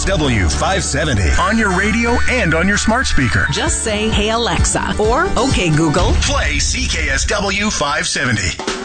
CKSW 570 on your radio and on your smart speaker. Just say, "Hey Alexa," or "Okay Google, play CKSW 570."